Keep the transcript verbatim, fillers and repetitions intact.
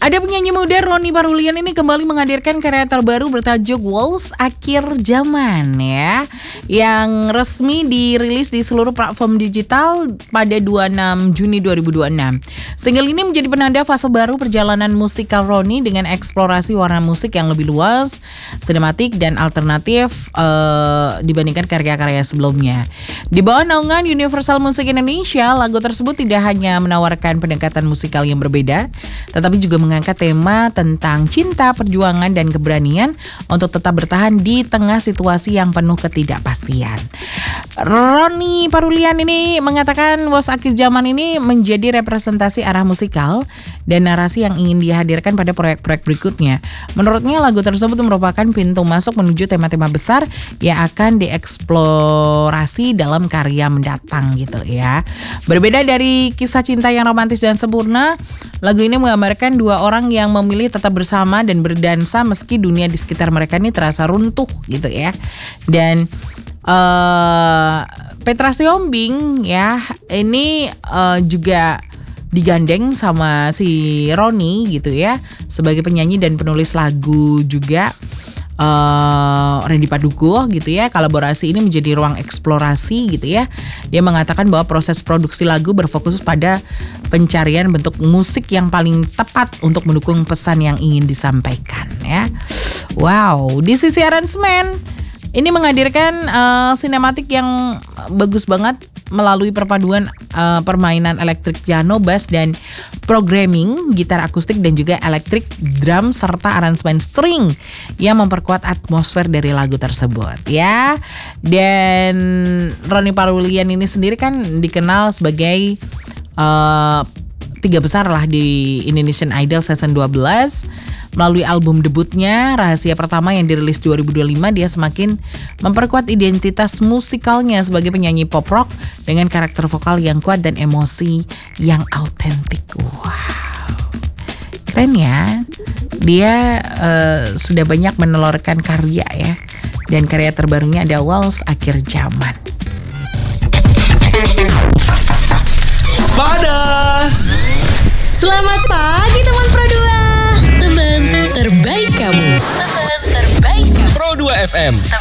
Ada penyanyi muda Ronny Parulian ini kembali menghadirkan karya terbaru bertajuk Waltz Akhir Zaman ya, yang resmi dirilis di seluruh platform digital pada dua puluh enam Juni dua ribu dua puluh enam. Single ini menjadi penanda fase baru perjalanan musikal Ronny dengan eksplorasi warna musik yang lebih luas, sinematik dan alternatif uh, dibandingkan karya-karya sebelumnya. Di bawah naungan Universal Music Indonesia, lagu tersebut tidak hanya menawarkan pendekatan musikal yang berbeda, tetapi juga mengangkat tema tentang cinta, perjuangan, dan keberanian untuk tetap bertahan di tengah situasi yang penuh ketidakpastian. Ronny Parulian ini mengatakan Waltz Akhir Zaman ini menjadi representasi arah musikal dan narasi yang ingin dihadirkan pada proyek-proyek berikutnya. Menurutnya lagu tersebut merupakan pintu masuk menuju tema-tema besar yang akan dieksplorasi dalam karya mendatang gitu ya. Berbeda dari kisah cinta yang romantis dan sempurna, lagu ini menggambarkan dua orang yang memilih tetap bersama dan berdansa meski dunia di sekitar mereka ini terasa runtuh gitu ya. Dan uh, Petra Sihombing ya ini uh, juga digandeng sama si Ronny gitu ya sebagai penyanyi dan penulis lagu juga. Uh, Randy Padugo gitu ya. Kolaborasi ini menjadi ruang eksplorasi gitu ya. Dia mengatakan bahwa proses produksi lagu berfokus pada pencarian bentuk musik yang paling tepat untuk mendukung pesan yang ingin disampaikan ya. Wow, di sisi aransemen ini menghadirkan uh, sinematik yang bagus banget melalui perpaduan uh, permainan elektrik piano, bass, dan programming gitar akustik dan juga elektrik drum serta aransemen string yang memperkuat atmosfer dari lagu tersebut ya. Dan Ronny Parulian ini sendiri kan dikenal sebagai uh, tiga besar lah di Indonesian Idol season dua belas. Melalui album debutnya Rahasia Pertama yang dirilis dua ribu dua puluh lima, dia semakin memperkuat identitas musikalnya sebagai penyanyi pop rock dengan karakter vokal yang kuat dan emosi yang autentik. Wow, keren ya. Dia uh, sudah banyak menelurkan karya ya, dan karya terbarunya ada Waltz Akhir Zaman. Pada Selamat pagi teman Pro dua. Teman terbaik kamu. Teman terbaik kamu. Pro dua F M.